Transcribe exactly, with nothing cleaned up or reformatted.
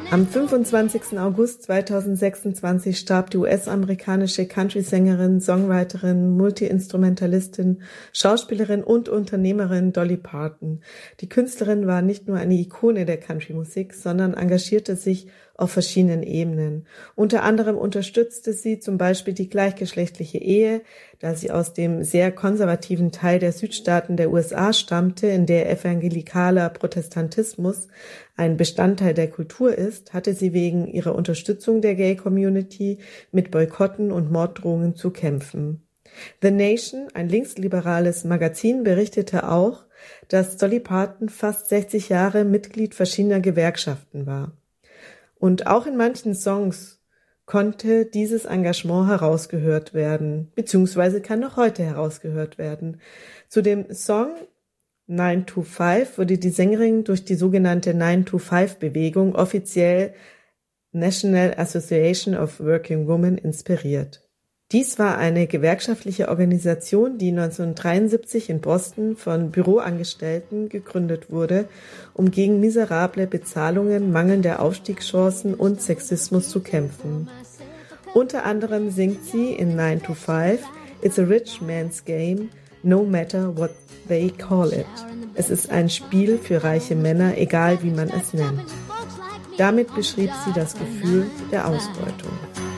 Am fünfundzwanzigsten August zweitausendsechsundzwanzig starb die U S-amerikanische Country-Sängerin, Songwriterin, Multi-Instrumentalistin, Schauspielerin und Unternehmerin Dolly Parton. Die Künstlerin war nicht nur eine Ikone der Country-Musik, sondern engagierte sich auf verschiedenen Ebenen. Unter anderem unterstützte sie zum Beispiel die gleichgeschlechtliche Ehe, da sie aus dem sehr konservativen Teil der Südstaaten der U S A stammte, in der evangelikaler Protestantismus ein Bestandteil der Kultur ist, hatte sie wegen ihrer Unterstützung der Gay-Community mit Boykotten und Morddrohungen zu kämpfen. The Nation, ein linksliberales Magazin, berichtete auch, dass Dolly Parton fast sechzig Jahre Mitglied verschiedener Gewerkschaften war. Und auch in manchen Songs konnte dieses Engagement herausgehört werden, beziehungsweise kann noch heute herausgehört werden. Zu dem Song nine to five wurde die Sängerin durch die sogenannte nine to five Bewegung, offiziell National Association of Working Women, inspiriert. Dies war eine gewerkschaftliche Organisation, die neunzehnhundertdreiundsiebzig in Boston von Büroangestellten gegründet wurde, um gegen miserable Bezahlungen, mangelnde Aufstiegschancen und Sexismus zu kämpfen. Unter anderem singt sie in nine to five, "It's a rich man's game, no matter what they call it." Es ist ein Spiel für reiche Männer, egal wie man es nennt. Damit beschrieb sie das Gefühl der Ausbeutung.